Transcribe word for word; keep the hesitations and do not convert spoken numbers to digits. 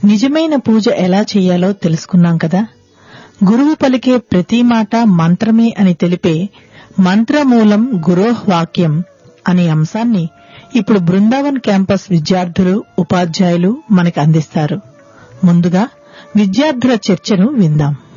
నిజమైన పూజ ఎలా చేయాలో తెలుసుకున్నాం కదా. గురువు పలికే ప్రతి మాట మంత్రమే అని తెలిపే మంత్రమూలం గురోహ్ వాక్యం అనే అంశాన్ని ఇప్పుడు బృందావన్ క్యాంపస్ విద్యార్థులు, ఉపాధ్యాయులు మనకు అందిస్తారు. ముందుగా విద్యార్థుల చర్చను విందాం.